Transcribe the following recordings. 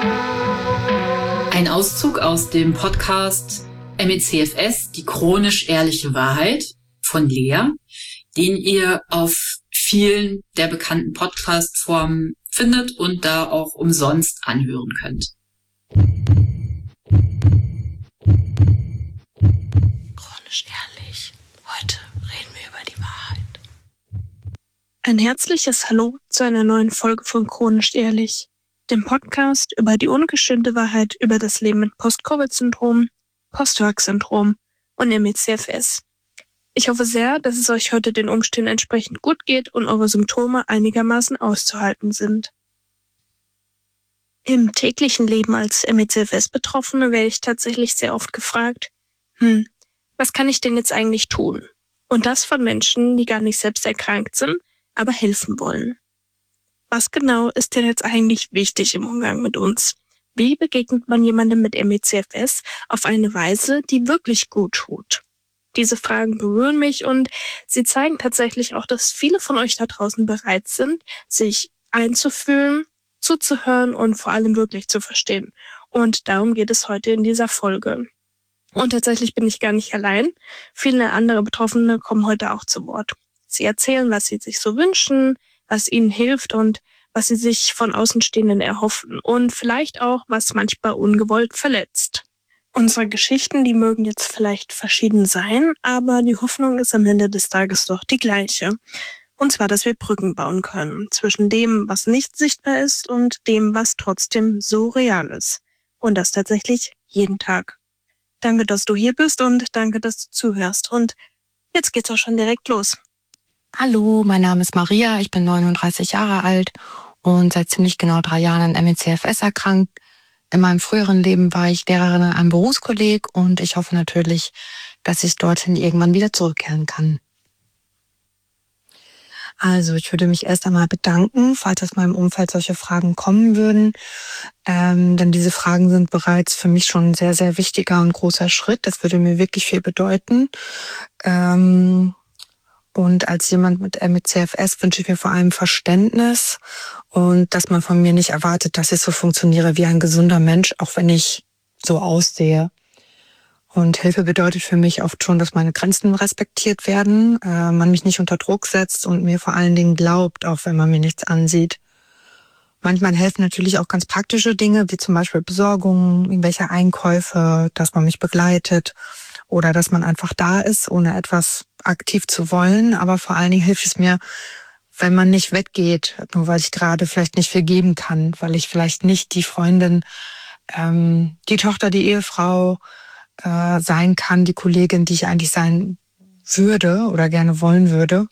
Ein Auszug aus dem Podcast MECFS, die chronisch ehrliche Wahrheit von Lea, den ihr auf vielen der bekannten Podcast-Formen findet und da auch umsonst anhören könnt. Chronisch ehrlich. Heute reden wir über die Wahrheit. Ein herzliches Hallo zu einer neuen Folge von Chronisch ehrlich, dem Podcast über die ungeschönte Wahrheit über das Leben mit Post-Covid-Syndrom, Post-Hoc-Syndrom und MECFS. Ich hoffe sehr, dass es euch heute den Umständen entsprechend gut geht und eure Symptome einigermaßen auszuhalten sind. Im täglichen Leben als MECFS-Betroffene werde ich tatsächlich sehr oft gefragt, was kann ich denn jetzt eigentlich tun? Und das von Menschen, die gar nicht selbst erkrankt sind, aber helfen wollen. Was genau ist denn jetzt eigentlich wichtig im Umgang mit uns? Wie begegnet man jemandem mit MECFS auf eine Weise, die wirklich gut tut? Diese Fragen berühren mich und sie zeigen tatsächlich auch, dass viele von euch da draußen bereit sind, sich einzufühlen, zuzuhören und vor allem wirklich zu verstehen. Und darum geht es heute in dieser Folge. Und tatsächlich bin ich gar nicht allein. Viele andere Betroffene kommen heute auch zu Wort. Sie erzählen, was sie sich so wünschen, was ihnen hilft und was sie sich von Außenstehenden erhoffen und vielleicht auch, was manchmal ungewollt verletzt. Unsere Geschichten, die mögen jetzt vielleicht verschieden sein, aber die Hoffnung ist am Ende des Tages doch die gleiche. Und zwar, dass wir Brücken bauen können zwischen dem, was nicht sichtbar ist und dem, was trotzdem so real ist. Und das tatsächlich jeden Tag. Danke, dass du hier bist und danke, dass du zuhörst. Und jetzt geht's auch schon direkt los. Hallo, mein Name ist Maria, ich bin 39 Jahre alt und seit ziemlich genau 3 Jahren an MECFS erkrankt. In meinem früheren Leben war ich Lehrerin an einem Berufskolleg und ich hoffe natürlich, dass ich dorthin irgendwann wieder zurückkehren kann. Also ich würde mich erst einmal bedanken, falls aus meinem Umfeld solche Fragen kommen würden. Denn diese Fragen sind bereits für mich schon ein sehr, sehr wichtiger und großer Schritt. Das würde mir wirklich viel bedeuten. Und als jemand mit MECFS wünsche ich mir vor allem Verständnis und dass man von mir nicht erwartet, dass ich so funktioniere wie ein gesunder Mensch, auch wenn ich so aussehe. Und Hilfe bedeutet für mich oft schon, dass meine Grenzen respektiert werden, man mich nicht unter Druck setzt und mir vor allen Dingen glaubt, auch wenn man mir nichts ansieht. Manchmal helfen natürlich auch ganz praktische Dinge, wie zum Beispiel Besorgung, irgendwelche Einkäufe, dass man mich begleitet oder dass man einfach da ist, ohne etwas aktiv zu wollen. Aber vor allen Dingen hilft es mir, wenn man nicht weggeht, nur weil ich gerade vielleicht nicht viel geben kann, weil ich vielleicht nicht die Freundin, die Tochter, die Ehefrau sein kann, die Kollegin, die ich eigentlich sein würde oder gerne wollen würde.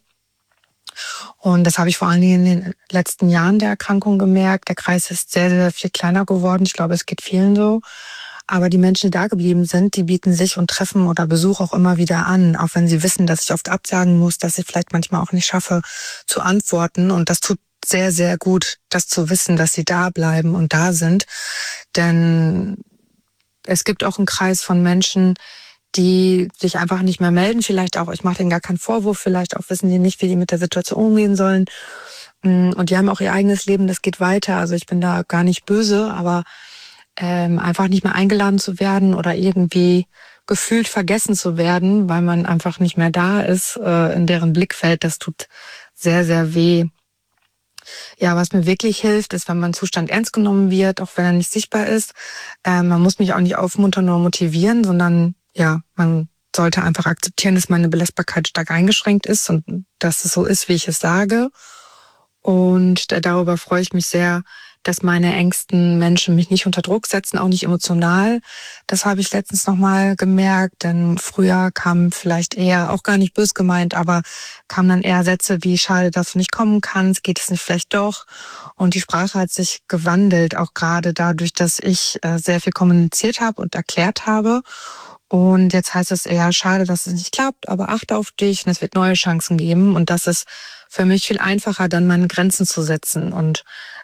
Und das habe ich vor allen Dingen in den letzten Jahren der Erkrankung gemerkt. Der Kreis ist sehr, sehr viel kleiner geworden. Ich glaube, es geht vielen so. Aber die Menschen, die da geblieben sind, die bieten sich und Treffen oder Besuch auch immer wieder an. Auch wenn sie wissen, dass ich oft absagen muss, dass ich vielleicht manchmal auch nicht schaffe zu antworten. Und das tut sehr, sehr gut, das zu wissen, dass sie da bleiben und da sind. Denn es gibt auch einen Kreis von Menschen, die sich einfach nicht mehr melden. Vielleicht auch, ich mache denen gar keinen Vorwurf, vielleicht auch wissen die nicht, wie die mit der Situation umgehen sollen. Und die haben auch ihr eigenes Leben, das geht weiter. Also ich bin da gar nicht böse, aber einfach nicht mehr eingeladen zu werden oder irgendwie gefühlt vergessen zu werden, weil man einfach nicht mehr da ist, in deren Blickfeld, das tut sehr, sehr weh. Ja, was mir wirklich hilft, ist, wenn mein Zustand ernst genommen wird, auch wenn er nicht sichtbar ist. Man muss mich auch nicht aufmuntern oder motivieren, sondern ja, man sollte einfach akzeptieren, dass meine Belastbarkeit stark eingeschränkt ist und dass es so ist, wie ich es sage. Und darüber freue ich mich sehr, dass meine engsten Menschen mich nicht unter Druck setzen, auch nicht emotional. Das habe ich letztens nochmal gemerkt, denn früher kamen vielleicht eher, auch gar nicht bös gemeint, aber kamen dann eher Sätze wie, schade, dass du nicht kommen kannst, geht es nicht vielleicht doch? Und die Sprache hat sich gewandelt, auch gerade dadurch, dass ich sehr viel kommuniziert habe und erklärt habe. Und jetzt heißt es eher, schade, dass es nicht klappt, aber achte auf dich und es wird neue Chancen geben. Und das ist für mich viel einfacher, dann meine Grenzen zu setzen. Und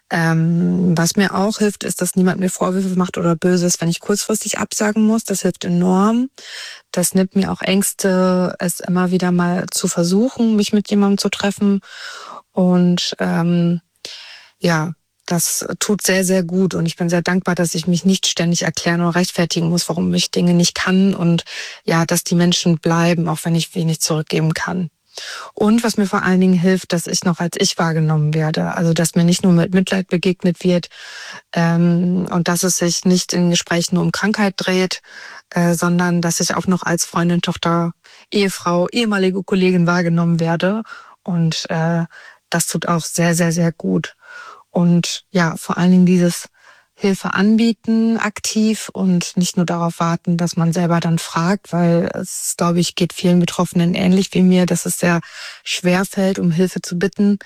was mir auch hilft, ist, dass niemand mir Vorwürfe macht oder Böses, wenn ich kurzfristig absagen muss. Das hilft enorm. Das nimmt mir auch Ängste, es immer wieder mal zu versuchen, mich mit jemandem zu treffen. Und ja, Das tut sehr, sehr gut und ich bin sehr dankbar, dass ich mich nicht ständig erklären oder rechtfertigen muss, warum ich Dinge nicht kann und ja, dass die Menschen bleiben, auch wenn ich wenig zurückgeben kann. Und was mir vor allen Dingen hilft, dass ich noch als ich wahrgenommen werde. Also dass mir nicht nur mit Mitleid begegnet wird und dass es sich nicht in Gesprächen nur um Krankheit dreht, sondern dass ich auch noch als Freundin, Tochter, Ehefrau, ehemalige Kollegin wahrgenommen werde. Und das tut auch sehr, sehr, sehr gut. Und ja, vor allen Dingen dieses Hilfe anbieten aktiv und nicht nur darauf warten, dass man selber dann fragt, weil es, glaube ich, geht vielen Betroffenen ähnlich wie mir, dass es sehr schwer fällt, um Hilfe zu bitten.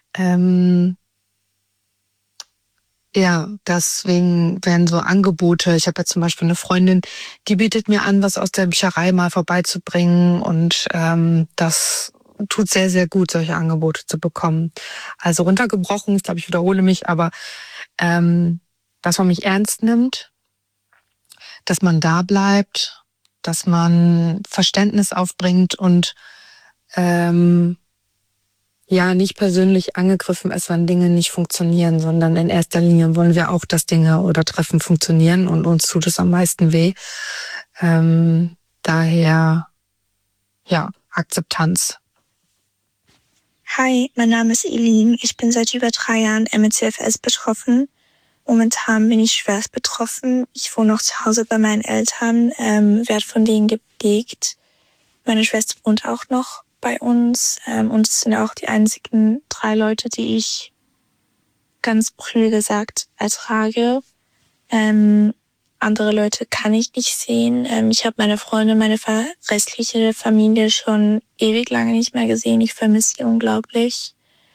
Ja, deswegen werden so Angebote. Ich habe ja zum Beispiel eine Freundin, die bietet mir an, was aus der Bücherei mal vorbeizubringen und das tut sehr, sehr gut, solche Angebote zu bekommen. Also runtergebrochen, ich glaube, ich wiederhole mich, aber dass man mich ernst nimmt, dass man da bleibt, dass man Verständnis aufbringt und ja, nicht persönlich angegriffen ist, wenn Dinge nicht funktionieren, sondern in erster Linie wollen wir auch, dass Dinge oder Treffen funktionieren und uns tut es am meisten weh. Daher, ja, Akzeptanz. Hi, mein Name ist Elin. Ich bin seit über 3 Jahren ME/CFS betroffen. Momentan bin ich schwerst betroffen. Ich wohne noch zu Hause bei meinen Eltern, werde von denen gepflegt. Meine Schwester wohnt auch noch bei uns. Und es sind auch die einzigen 3 Leute, die ich ganz prüde gesagt ertrage. Andere Leute kann ich nicht sehen. Ich habe meine Freunde, meine restliche Familie schon ewig lange nicht mehr gesehen. Ich vermisse sie unglaublich.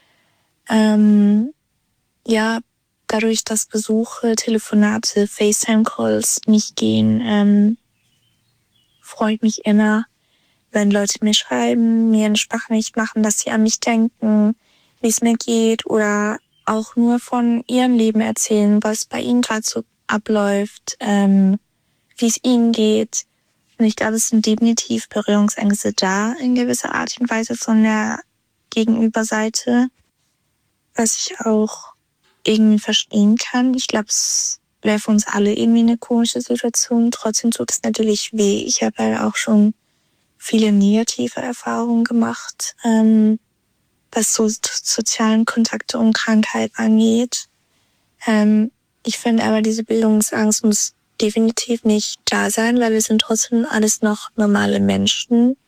Ja, dadurch, dass Besuche, Telefonate, FaceTime-Calls nicht gehen, freue ich mich immer, wenn Leute mir schreiben, mir eine Sprachnachricht machen, dass sie an mich denken, wie es mir geht oder auch nur von ihrem Leben erzählen, was bei ihnen gerade so abläuft, wie es ihnen geht. Und ich glaube, es sind definitiv Berührungsängste da in gewisser Art und Weise von der Gegenüberseite, was ich auch irgendwie verstehen kann. Ich glaube, es wäre für uns alle irgendwie eine komische Situation. Trotzdem tut es natürlich weh. Ich habe halt auch schon viele negative Erfahrungen gemacht, was so sozialen Kontakte und Krankheit angeht. Ich finde aber, diese Bildungsangst muss definitiv nicht da sein, weil wir sind trotzdem alles noch normale Menschen.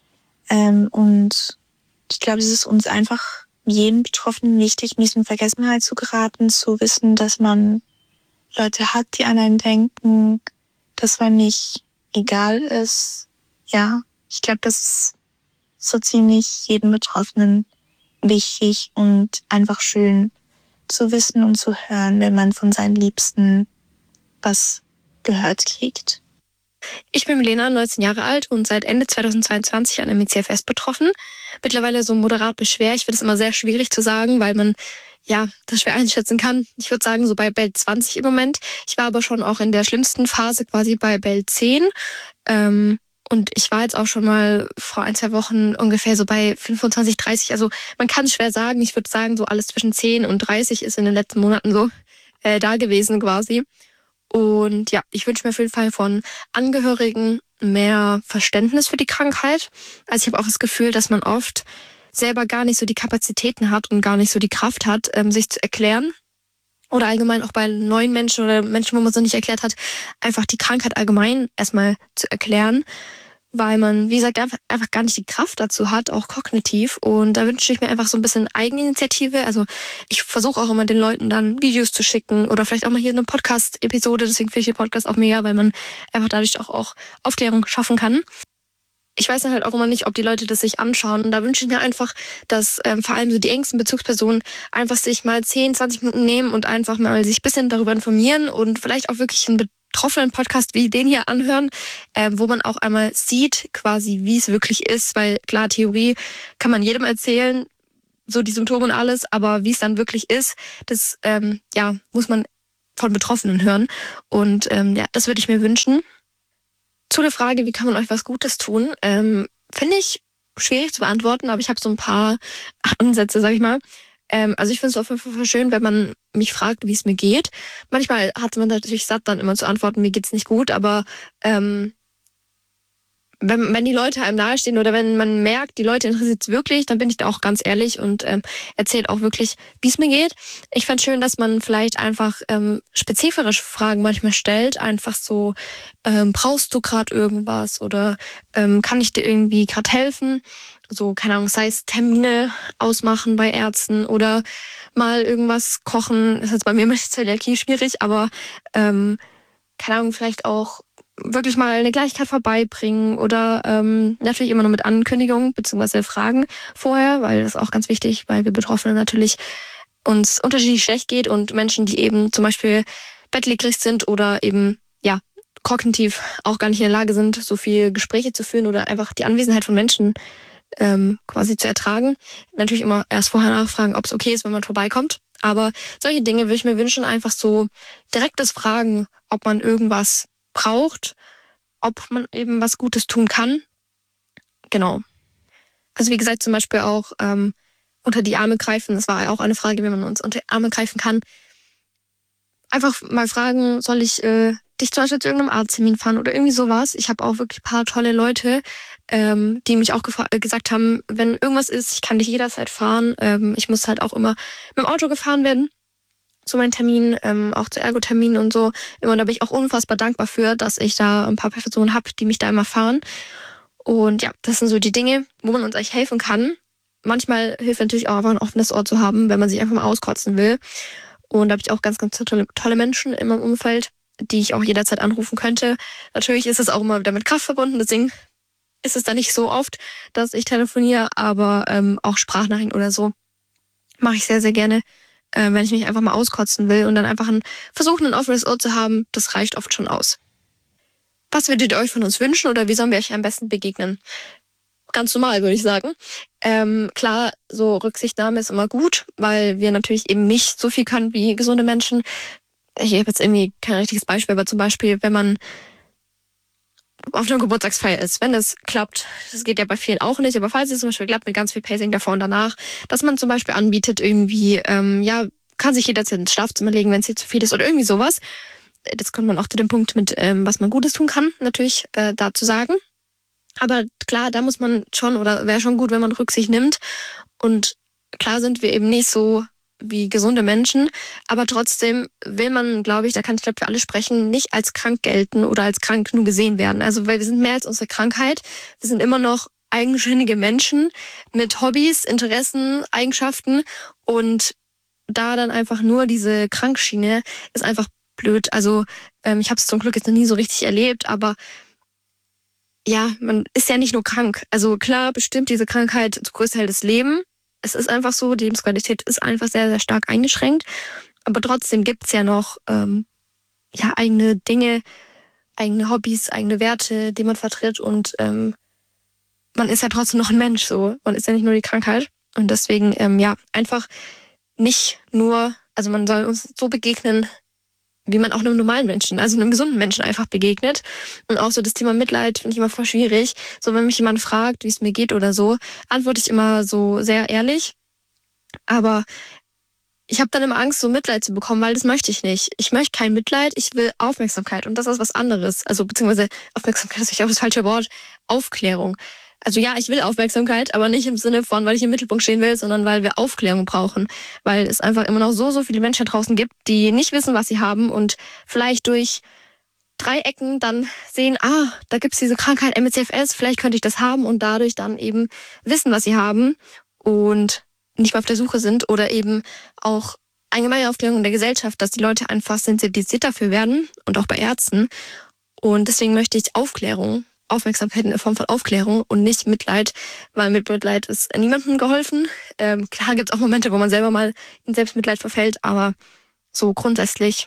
Und ich glaube, es ist uns einfach jedem Betroffenen wichtig, nicht in Vergessenheit zu geraten, zu wissen, dass man Leute hat, die an einen denken, dass man nicht egal ist. Ja, ich glaube, das ist so ziemlich jedem Betroffenen wichtig und einfach schön zu wissen und zu hören, wenn man von seinen Liebsten was gehört kriegt. Ich bin Milena, 19 Jahre alt und seit Ende 2022 an ME/CFS betroffen. Mittlerweile so moderat bis schwer. Ich finde es immer sehr schwierig zu sagen, weil man ja das schwer einschätzen kann. Ich würde sagen, so bei Bell 20 im Moment. Ich war aber schon auch in der schlimmsten Phase quasi bei Bell 10. Und ich war jetzt auch schon mal vor 1-2 Wochen ungefähr so bei 25, 30. Also man kann es schwer sagen. Ich würde sagen, so alles zwischen 10 und 30 ist in den letzten Monaten so da gewesen quasi. Und ja, ich wünsche mir auf jeden Fall von Angehörigen mehr Verständnis für die Krankheit. Also ich habe auch das Gefühl, dass man oft selber gar nicht so die Kapazitäten hat und gar nicht so die Kraft hat, sich zu erklären. Oder allgemein auch bei neuen Menschen oder Menschen, wo man so nicht erklärt hat, einfach die Krankheit allgemein erstmal zu erklären. Weil man, wie gesagt, einfach gar nicht die Kraft dazu hat, auch kognitiv. Und da wünsche ich mir einfach so ein bisschen Eigeninitiative. Also ich versuche auch immer den Leuten dann Videos zu schicken oder vielleicht auch mal hier eine Podcast-Episode. Deswegen finde ich den Podcast auch mega, weil man einfach dadurch auch Aufklärung schaffen kann. Ich weiß dann halt auch immer nicht, ob die Leute das sich anschauen. Und da wünsche ich mir einfach, dass vor allem so die engsten Bezugspersonen einfach sich mal 10, 20 Minuten nehmen und einfach mal sich ein bisschen darüber informieren und vielleicht auch wirklich einen betroffenen Podcast wie den hier anhören, wo man auch einmal sieht, quasi wie es wirklich ist, weil klar, Theorie kann man jedem erzählen, so die Symptome und alles, aber wie es dann wirklich ist, das muss man von Betroffenen hören und das würde ich mir wünschen. Zu der Frage, wie kann man euch was Gutes tun, finde ich schwierig zu beantworten, aber ich habe so ein paar Ansätze, sag ich mal. Also ich finde es auf jeden Fall schön, wenn man mich fragt, wie es mir geht. Manchmal hat man natürlich satt, dann immer zu antworten, mir geht's nicht gut, aber wenn die Leute einem nahestehen oder wenn man merkt, die Leute interessiert es wirklich, dann bin ich da auch ganz ehrlich und erzähle auch wirklich, wie es mir geht. Ich fand schön, dass man vielleicht einfach spezifische Fragen manchmal stellt. Einfach so, brauchst du gerade irgendwas oder kann ich dir irgendwie gerade helfen? So, keine Ahnung, sei es Termine ausmachen bei Ärzten oder mal irgendwas kochen. Das ist jetzt bei mir mit Zöliakie schwierig, aber keine Ahnung, vielleicht auch wirklich mal eine Kleinigkeit vorbeibringen oder natürlich immer nur mit Ankündigung bzw. Fragen vorher, weil das ist auch ganz wichtig, weil wir Betroffene natürlich uns unterschiedlich schlecht geht und Menschen, die eben zum Beispiel bettlägerig sind oder eben ja kognitiv auch gar nicht in der Lage sind, so viel Gespräche zu führen oder einfach die Anwesenheit von Menschen quasi zu ertragen. Natürlich immer erst vorher nachfragen, ob es okay ist, wenn man vorbeikommt. Aber solche Dinge würde ich mir wünschen, einfach so direktes Fragen, ob man irgendwas braucht, ob man eben was Gutes tun kann. Genau. Also wie gesagt, zum Beispiel auch unter die Arme greifen. Das war auch eine Frage, wie man uns unter die Arme greifen kann. Einfach mal fragen, soll ich dich zum Beispiel zu irgendeinem Arzttermin fahren oder irgendwie sowas. Ich habe auch wirklich ein paar tolle Leute, die mich auch gesagt haben, wenn irgendwas ist, ich kann dich jederzeit fahren. Ich muss halt auch immer mit dem Auto gefahren werden zu meinen Terminen, auch zu Ergoterminen und so. Immer, da bin ich auch unfassbar dankbar für, dass ich da ein paar Personen habe, die mich da immer fahren. Und ja, das sind so die Dinge, wo man uns eigentlich helfen kann. Manchmal hilft natürlich auch einfach ein offenes Ohr zu haben, wenn man sich einfach mal auskotzen will. Und da habe ich auch ganz, ganz tolle Menschen in meinem Umfeld, die ich auch jederzeit anrufen könnte. Natürlich ist es auch immer wieder mit Kraft verbunden, deswegen ist es da nicht so oft, dass ich telefoniere, aber auch Sprachnachrichten oder so mache ich sehr, sehr gerne, wenn ich mich einfach mal auskotzen will und dann einfach versuchen, ein offenes Ohr zu haben, das reicht oft schon aus. Was würdet ihr euch von uns wünschen oder wie sollen wir euch am besten begegnen? Ganz normal, würde ich sagen. Klar, so Rücksichtnahme ist immer gut, weil wir natürlich eben nicht so viel können wie gesunde Menschen. Ich habe jetzt irgendwie kein richtiges Beispiel, aber zum Beispiel, wenn man auf einer Geburtstagsfeier ist, wenn das klappt, das geht ja bei vielen auch nicht, aber falls es zum Beispiel klappt mit ganz viel Pacing davor und danach, dass man zum Beispiel anbietet irgendwie, kann sich jederzeit ins Schlafzimmer legen, wenn es hier zu viel ist oder irgendwie sowas. Das kommt man auch zu dem Punkt mit, was man Gutes tun kann, natürlich dazu sagen. Aber klar, da muss man schon, oder wäre schon gut, wenn man Rücksicht nimmt. Und klar sind wir eben nicht so wie gesunde Menschen, aber trotzdem will man, glaube ich, da kann ich glaube für alle sprechen, nicht als krank gelten oder als krank nur gesehen werden. Also weil wir sind mehr als unsere Krankheit. Wir sind immer noch eigenständige Menschen mit Hobbys, Interessen, Eigenschaften und da dann einfach nur diese Krankschiene ist einfach blöd. Also ich habe es zum Glück jetzt noch nie so richtig erlebt, aber ja, man ist ja nicht nur krank. Also klar bestimmt diese Krankheit zu größten Teil das Leben. Es ist einfach so, die Lebensqualität ist einfach sehr, sehr stark eingeschränkt. Aber trotzdem gibt's ja noch eigene Dinge, eigene Hobbys, eigene Werte, die man vertritt. Und man ist ja trotzdem noch ein Mensch. So, man ist ja nicht nur die Krankheit. Und deswegen, einfach nicht nur, also man soll uns so begegnen, wie man auch einem normalen Menschen, also einem gesunden Menschen einfach begegnet. Und auch so das Thema Mitleid finde ich immer voll schwierig. So, wenn mich jemand fragt, wie es mir geht oder so, antworte ich immer so sehr ehrlich. Aber ich habe dann immer Angst, so Mitleid zu bekommen, weil das möchte ich nicht. Ich möchte kein Mitleid, ich will Aufmerksamkeit. Und das ist was anderes. Also beziehungsweise Aufmerksamkeit ist vielleicht auch das falsche Wort. Aufklärung. Also ja, ich will Aufmerksamkeit, aber nicht im Sinne von, weil ich im Mittelpunkt stehen will, sondern weil wir Aufklärung brauchen. Weil es einfach immer noch so viele Menschen draußen gibt, die nicht wissen, was sie haben und vielleicht durch 3 Ecken dann sehen, da gibt's diese Krankheit ME/CFS, vielleicht könnte ich das haben und dadurch dann eben wissen, was sie haben und nicht mehr auf der Suche sind oder eben auch allgemeine Aufklärung in der Gesellschaft, dass die Leute einfach sensibilisiert dafür werden und auch bei Ärzten. Und deswegen möchte ich Aufmerksamkeit in der Form von Aufklärung und nicht Mitleid, weil mit Mitleid ist niemandem geholfen. Klar gibt es auch Momente, wo man selber mal in Selbstmitleid verfällt, aber so grundsätzlich,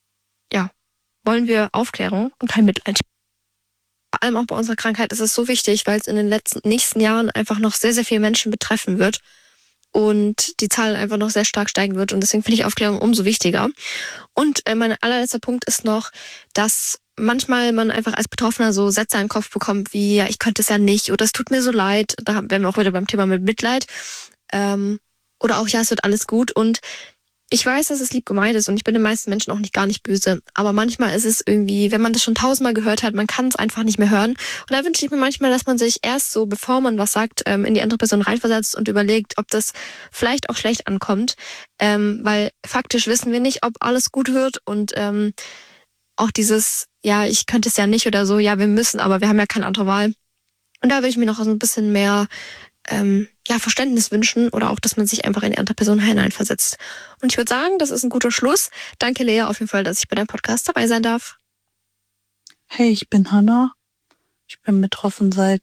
wollen wir Aufklärung und kein Mitleid. Vor allem auch bei unserer Krankheit ist es so wichtig, weil es in den nächsten Jahren einfach noch sehr, sehr viele Menschen betreffen wird und die Zahl einfach noch sehr stark steigen wird und deswegen finde ich Aufklärung umso wichtiger. Und mein allerletzter Punkt ist noch, dass manchmal man einfach als Betroffener so Sätze im Kopf bekommt wie, ja, ich könnte es ja nicht oder es tut mir so leid. Da wären wir auch wieder beim Thema mit Mitleid. Oder auch, ja, es wird alles gut. Und ich weiß, dass es lieb gemeint ist und ich bin den meisten Menschen auch gar nicht böse. Aber manchmal ist es irgendwie, wenn man das schon 1000-mal gehört hat, man kann es einfach nicht mehr hören. Und da wünsche ich mir manchmal, dass man sich erst so, bevor man was sagt, in die andere Person reinversetzt und überlegt, ob das vielleicht auch schlecht ankommt. Weil faktisch wissen wir nicht, ob alles gut wird. Und auch dieses, ja, ich könnte es ja nicht oder so, ja, wir müssen, aber wir haben ja keine andere Wahl. Und da würde ich mir noch so ein bisschen mehr Verständnis wünschen oder auch, dass man sich einfach in die andere Person hineinversetzt. Und ich würde sagen, das ist ein guter Schluss. Danke, Lea, auf jeden Fall, dass ich bei deinem Podcast dabei sein darf. Hey, ich bin Hanna. Ich bin betroffen seit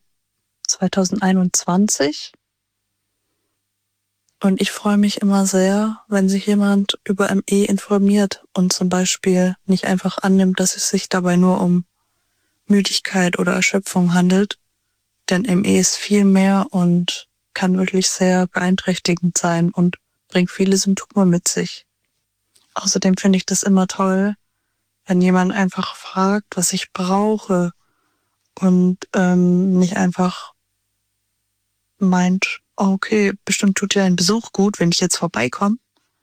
2021. Und ich freue mich immer sehr, wenn sich jemand über ME informiert und zum Beispiel nicht einfach annimmt, dass es sich dabei nur um Müdigkeit oder Erschöpfung handelt. Denn ME ist viel mehr und kann wirklich sehr beeinträchtigend sein und bringt viele Symptome mit sich. Außerdem finde ich das immer toll, wenn jemand einfach fragt, was ich brauche und nicht einfach meint, oh, okay, bestimmt tut dir ein Besuch gut, wenn ich jetzt vorbeikomme.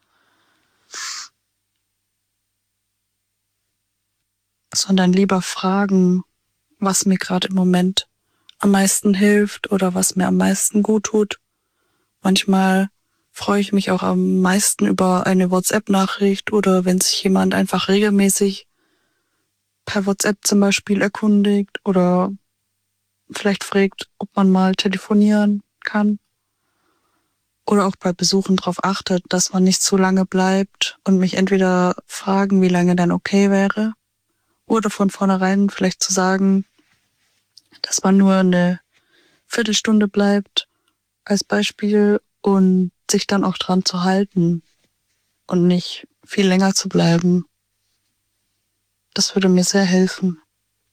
Sondern lieber fragen, was mir gerade im Moment am meisten hilft oder was mir am meisten gut tut. Manchmal freue ich mich auch am meisten über eine WhatsApp-Nachricht oder wenn sich jemand einfach regelmäßig per WhatsApp zum Beispiel erkundigt oder vielleicht fragt, ob man mal telefonieren kann. Oder auch bei Besuchen darauf achtet, dass man nicht zu lange bleibt und mich entweder fragen, wie lange dann okay wäre, oder von vornherein vielleicht zu sagen, dass man nur eine Viertelstunde bleibt als Beispiel und sich dann auch dran zu halten und nicht viel länger zu bleiben. Das würde mir sehr helfen.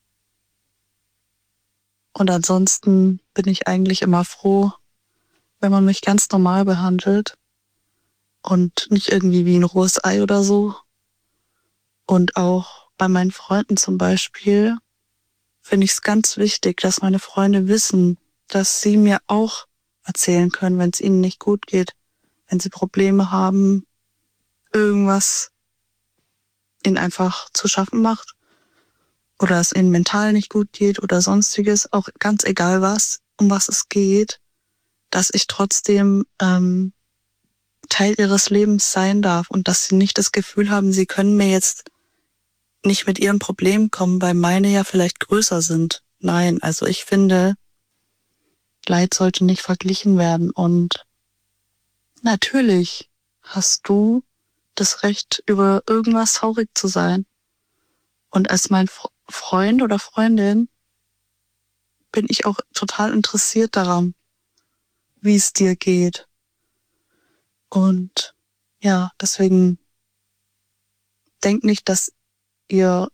Und ansonsten bin ich eigentlich immer froh, wenn man mich ganz normal behandelt und nicht irgendwie wie ein rohes Ei oder so. Und auch bei meinen Freunden zum Beispiel finde ich es ganz wichtig, dass meine Freunde wissen, dass sie mir auch erzählen können, wenn es ihnen nicht gut geht, wenn sie Probleme haben, irgendwas ihnen einfach zu schaffen macht oder es ihnen mental nicht gut geht oder sonstiges, auch ganz egal was, um was es geht, dass ich trotzdem Teil ihres Lebens sein darf und dass sie nicht das Gefühl haben, sie können mir jetzt nicht mit ihren Problemen kommen, weil meine ja vielleicht größer sind. Nein, also ich finde, Leid sollte nicht verglichen werden und natürlich hast du das Recht, über irgendwas traurig zu sein. Und als mein Freund oder Freundin bin ich auch total interessiert daran, wie es dir geht. Und ja, deswegen denk nicht, dass ihr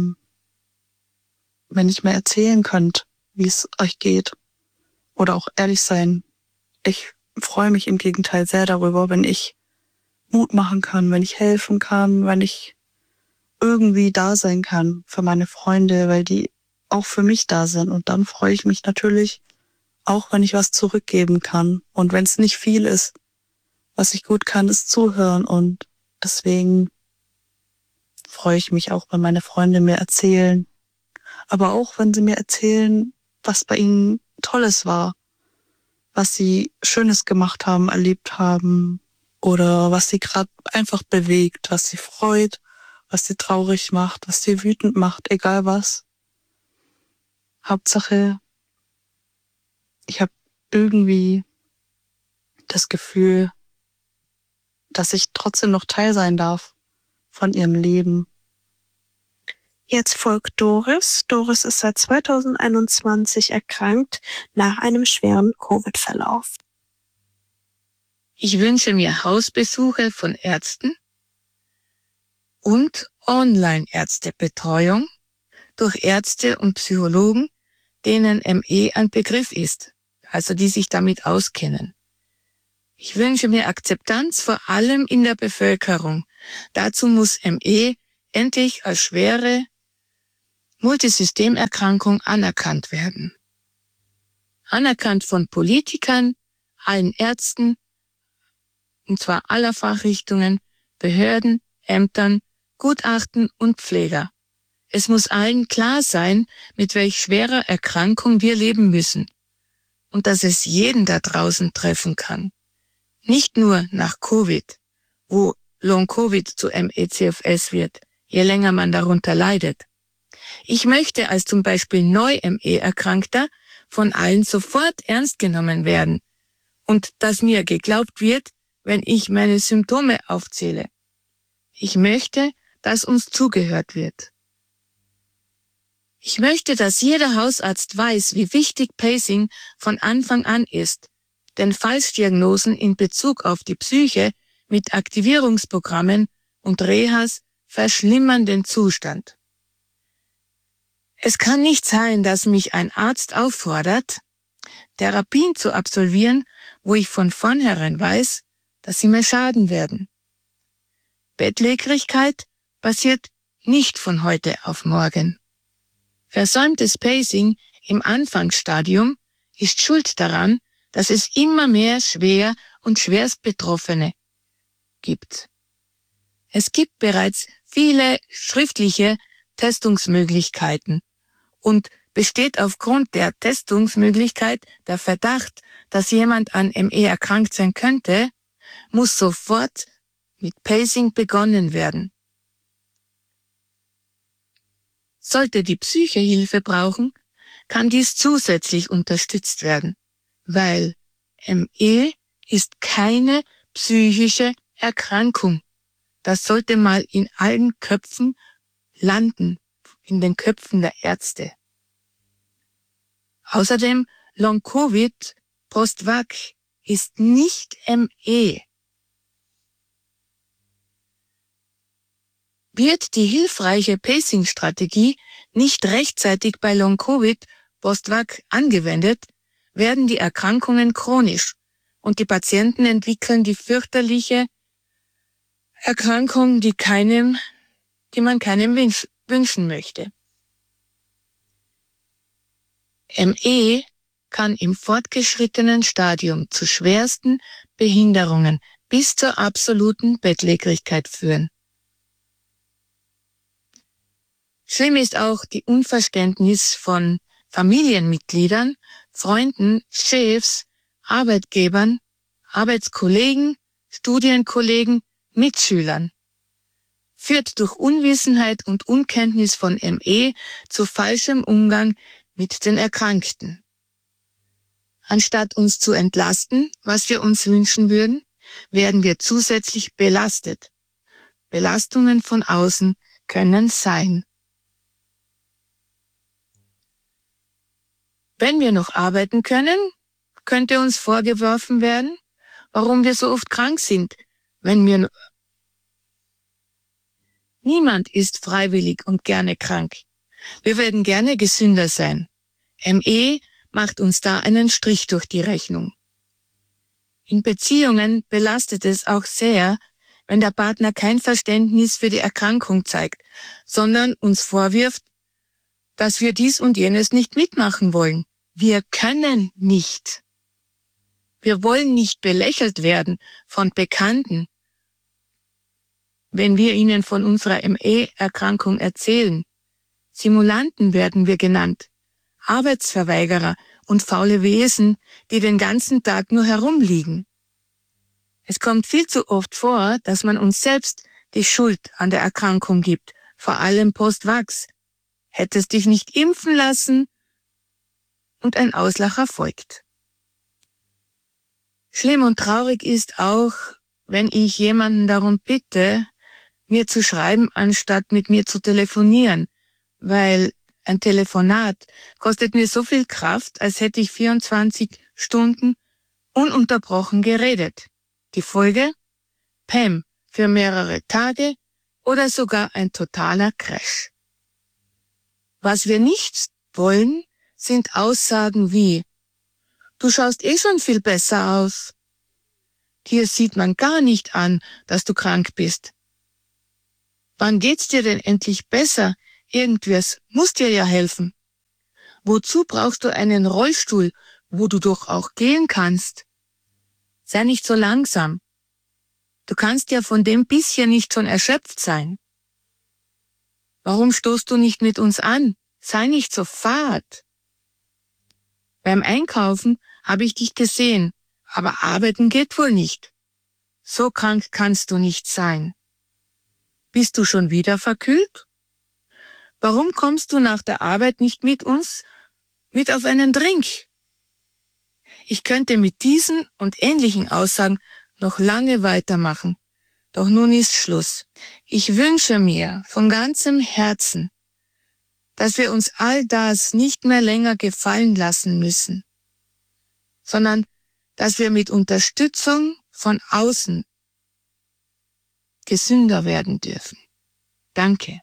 mir nicht mehr erzählen könnt, wie es euch geht. Oder auch ehrlich sein. Ich freue mich im Gegenteil sehr darüber, wenn ich Mut machen kann, wenn ich helfen kann, wenn ich irgendwie da sein kann für meine Freunde, weil die auch für mich da sind. Und dann freue ich mich natürlich auch, wenn ich was zurückgeben kann. Und wenn es nicht viel ist, was ich gut kann, ist zuhören. Und deswegen freue ich mich auch, wenn meine Freunde mir erzählen. Aber auch, wenn sie mir erzählen, was bei ihnen Tolles war, was sie Schönes gemacht haben, erlebt haben oder was sie gerade einfach bewegt, was sie freut, was sie traurig macht, was sie wütend macht, egal was. Hauptsache, ich habe irgendwie das Gefühl, dass ich trotzdem noch Teil sein darf von ihrem Leben. Jetzt folgt Doris. Doris ist seit 2021 erkrankt nach einem schweren Covid-Verlauf. Ich wünsche mir Hausbesuche von Ärzten und Online-Ärztebetreuung durch Ärzte und Psychologen, denen ME ein Begriff ist, also die sich damit auskennen. Ich wünsche mir Akzeptanz vor allem in der Bevölkerung. Dazu muss ME endlich als schwere Multisystemerkrankung anerkannt werden. Anerkannt von Politikern, allen Ärzten, und zwar aller Fachrichtungen, Behörden, Ämtern, Gutachten und Pfleger. Es muss allen klar sein, mit welch schwerer Erkrankung wir leben müssen und dass es jeden da draußen treffen kann. Nicht nur nach Covid, wo Long-Covid zu ME/CFS wird, je länger man darunter leidet. Ich möchte als zum Beispiel Neu-ME-Erkrankter von allen sofort ernst genommen werden und dass mir geglaubt wird, wenn ich meine Symptome aufzähle. Ich möchte, dass uns zugehört wird. Ich möchte, dass jeder Hausarzt weiß, wie wichtig Pacing von Anfang an ist, denn Falschdiagnosen in Bezug auf die Psyche mit Aktivierungsprogrammen und Rehas verschlimmern den Zustand. Es kann nicht sein, dass mich ein Arzt auffordert, Therapien zu absolvieren, wo ich von vornherein weiß, dass sie mir schaden werden. Bettlägerigkeit passiert nicht von heute auf morgen. Versäumtes Pacing im Anfangsstadium ist schuld daran, dass es immer mehr Schwer- und Schwerstbetroffene gibt. Es gibt bereits viele schriftliche Testungsmöglichkeiten und besteht aufgrund der Testungsmöglichkeit der Verdacht, dass jemand an ME erkrankt sein könnte, muss sofort mit Pacing begonnen werden. Sollte die Psyche Hilfe brauchen, kann dies zusätzlich unterstützt werden, weil ME ist keine psychische Erkrankung. Das sollte mal in allen Köpfen landen, in den Köpfen der Ärzte. Außerdem, Long-Covid Post-Vac ist nicht ME. Wird die hilfreiche Pacing-Strategie nicht rechtzeitig bei Long-Covid Post-Vac angewendet, werden die Erkrankungen chronisch und die Patienten entwickeln die fürchterliche Erkrankung, die man keinem wünschen möchte. ME kann im fortgeschrittenen Stadium zu schwersten Behinderungen bis zur absoluten Bettlägerigkeit führen. Schlimm ist auch die Unverständnis von Familienmitgliedern, Freunden, Chefs, Arbeitgebern, Arbeitskollegen, Studienkollegen, Mitschülern. Führt durch Unwissenheit und Unkenntnis von ME zu falschem Umgang mit den Erkrankten. Anstatt uns zu entlasten, was wir uns wünschen würden, werden wir zusätzlich belastet. Belastungen von außen können sein. Wenn wir noch arbeiten können, könnte uns vorgeworfen werden, warum wir so oft krank sind, Niemand ist freiwillig und gerne krank. Wir werden gerne gesünder sein. ME macht uns da einen Strich durch die Rechnung. In Beziehungen belastet es auch sehr, wenn der Partner kein Verständnis für die Erkrankung zeigt, sondern uns vorwirft, dass wir dies und jenes nicht mitmachen wollen. Wir können nicht. Wir wollen nicht belächelt werden von Bekannten, wenn wir ihnen von unserer ME-Erkrankung erzählen. Simulanten werden wir genannt, Arbeitsverweigerer und faule Wesen, die den ganzen Tag nur herumliegen. Es kommt viel zu oft vor, dass man uns selbst die Schuld an der Erkrankung gibt, vor allem Post-Vax. Hättest dich nicht impfen lassen und ein Auslacher folgt. Schlimm und traurig ist auch, wenn ich jemanden darum bitte, mir zu schreiben, anstatt mit mir zu telefonieren, weil ein Telefonat kostet mir so viel Kraft, als hätte ich 24 Stunden ununterbrochen geredet. Die Folge? Pam für mehrere Tage oder sogar ein totaler Crash. Was wir nicht wollen, sind Aussagen wie: Du schaust eh schon viel besser aus. Dir sieht man gar nicht an, dass du krank bist. Wann geht's dir denn endlich besser? Irgendwas muss dir ja helfen. Wozu brauchst du einen Rollstuhl, wo du doch auch gehen kannst? Sei nicht so langsam. Du kannst ja von dem bisschen nicht schon erschöpft sein. Warum stoßt du nicht mit uns an? Sei nicht so fad. Beim Einkaufen habe ich dich gesehen, aber arbeiten geht wohl nicht. So krank kannst du nicht sein. Bist du schon wieder verkühlt? Warum kommst du nach der Arbeit nicht mit uns mit auf einen Drink? Ich könnte mit diesen und ähnlichen Aussagen noch lange weitermachen. Doch nun ist Schluss. Ich wünsche mir von ganzem Herzen, dass wir uns all das nicht mehr länger gefallen lassen müssen, sondern dass wir mit Unterstützung von außen gesünder werden dürfen. Danke.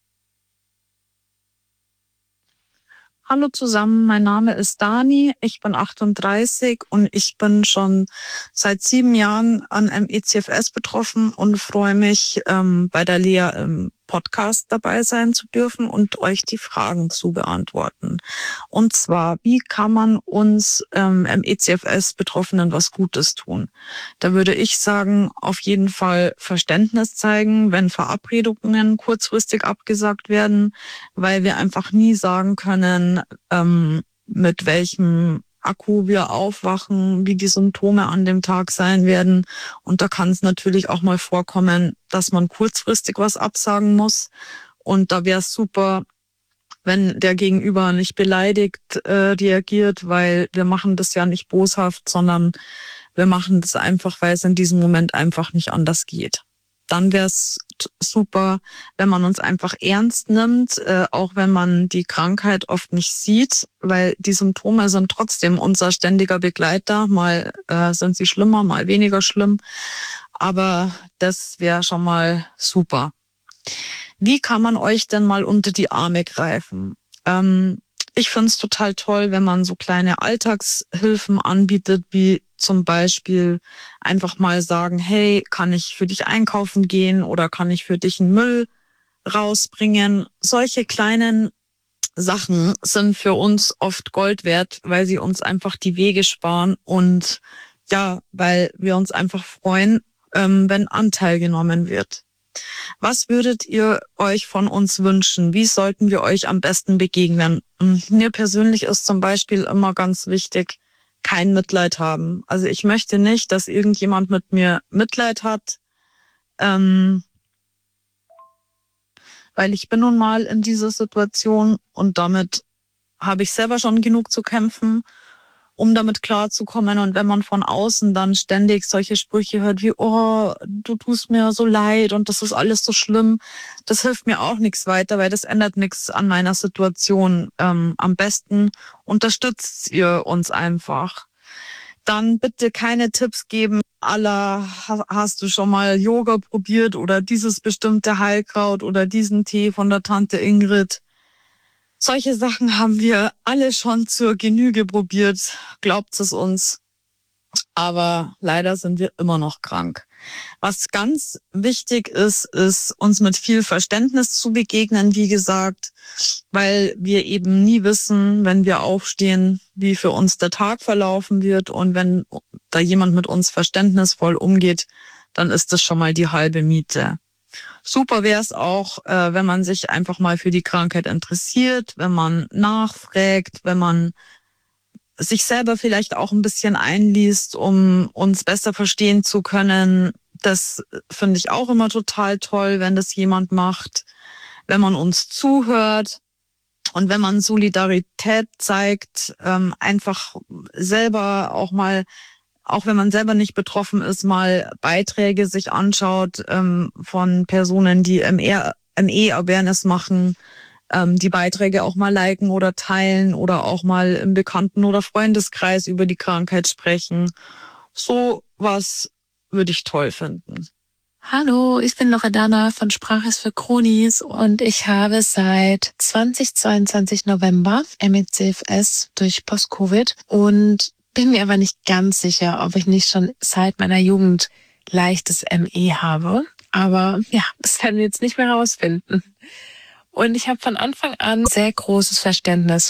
Hallo zusammen, mein Name ist Dani, ich bin 38 und ich bin schon seit 7 Jahren an ME/CFS betroffen und freue mich, bei der Lea im Podcast dabei sein zu dürfen und euch die Fragen zu beantworten. Und zwar, wie kann man uns ME/CFS-Betroffenen was Gutes tun? Da würde ich sagen, auf jeden Fall Verständnis zeigen, wenn Verabredungen kurzfristig abgesagt werden, weil wir einfach nie sagen können, mit welchem Akku wir aufwachen, wie die Symptome an dem Tag sein werden. Und da kann es natürlich auch mal vorkommen, dass man kurzfristig was absagen muss. Und da wäre es super, wenn der Gegenüber nicht beleidigt reagiert, weil wir machen das ja nicht boshaft, sondern wir machen das einfach, weil es in diesem Moment einfach nicht anders geht. Dann wäre es super, wenn man uns einfach ernst nimmt, auch wenn man die Krankheit oft nicht sieht, weil die Symptome sind trotzdem unser ständiger Begleiter. Mal sind sie schlimmer, mal weniger schlimm, aber das wäre schon mal super. Wie kann man euch denn mal unter die Arme greifen? Ich finde es total toll, wenn man so kleine Alltagshilfen anbietet, wie zum Beispiel einfach mal sagen, hey, kann ich für dich einkaufen gehen oder kann ich für dich einen Müll rausbringen? Solche kleinen Sachen sind für uns oft Gold wert, weil sie uns einfach die Wege sparen und ja, weil wir uns einfach freuen, wenn Anteil genommen wird. Was würdet ihr euch von uns wünschen? Wie sollten wir euch am besten begegnen? Mir persönlich ist zum Beispiel immer ganz wichtig, kein Mitleid haben. Also ich möchte nicht, dass irgendjemand mit mir Mitleid hat, weil ich bin nun mal in dieser Situation und damit habe ich selber schon genug zu kämpfen, um damit klarzukommen. Und wenn man von außen dann ständig solche Sprüche hört wie, oh, du tust mir so leid und das ist alles so schlimm, das hilft mir auch nichts weiter, weil das ändert nichts an meiner Situation. Am besten unterstützt ihr uns einfach. Dann bitte keine Tipps geben, à la, hast du schon mal Yoga probiert oder dieses bestimmte Heilkraut oder diesen Tee von der Tante Ingrid. Solche Sachen haben wir alle schon zur Genüge probiert, glaubt es uns. Aber leider sind wir immer noch krank. Was ganz wichtig ist, ist uns mit viel Verständnis zu begegnen, wie gesagt, weil wir eben nie wissen, wenn wir aufstehen, wie für uns der Tag verlaufen wird. Und wenn da jemand mit uns verständnisvoll umgeht, dann ist das schon mal die halbe Miete. Super wäre es auch, wenn man sich einfach mal für die Krankheit interessiert, wenn man nachfragt, wenn man sich selber vielleicht auch ein bisschen einliest, um uns besser verstehen zu können. Das finde ich auch immer total toll, wenn das jemand macht, wenn man uns zuhört und wenn man Solidarität zeigt, einfach selber auch mal, auch wenn man selber nicht betroffen ist, mal Beiträge sich anschaut von Personen, die ME-Awareness machen, die Beiträge auch mal liken oder teilen oder auch mal im Bekannten- oder Freundeskreis über die Krankheit sprechen. So was würde ich toll finden. Hallo, ich bin Loredana von Sprache ist für Chronis und ich habe seit 2022 November ME/CFS durch Post-Covid und bin mir aber nicht ganz sicher, ob ich nicht schon seit meiner Jugend leichtes ME habe. Aber ja, das werden wir jetzt nicht mehr rausfinden. Und ich habe von Anfang an sehr großes Verständnis